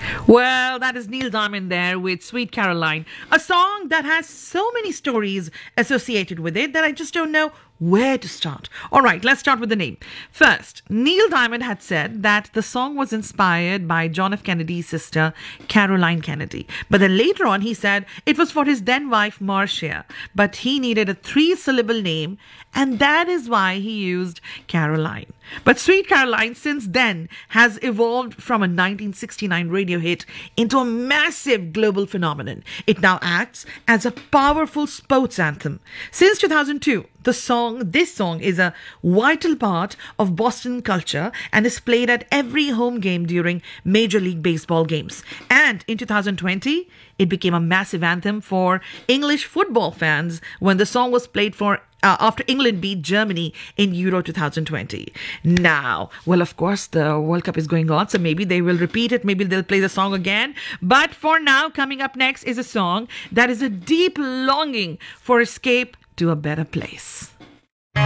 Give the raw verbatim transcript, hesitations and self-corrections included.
Well, that is Neil Diamond there with Sweet Caroline, a song that has so many stories associated with it that I just don't know where to start. All right, let's start with the name. First, Neil Diamond had said that the song was inspired by John F. Kennedy's sister, Caroline Kennedy. But then later on, he said it was for his then wife, Marcia. But he needed a three-syllable name, and that is why he used Caroline. But Sweet Caroline, since then, has evolved from a nineteen sixty-nine radio hit into a massive global phenomenon. It now acts as a powerful sports anthem. Since two thousand two, the song, this song is a vital part of Boston culture and is played at every home game during Major League Baseball games. And in two thousand twenty, it became a massive anthem for English football fans when the song was played for Uh, after England beat Germany in Euro twenty twenty. Now, well, of course, the World Cup is going on, so maybe they will repeat it. Maybe they'll play the song again. But for now, coming up next is a song that is a deep longing for escape to a better place.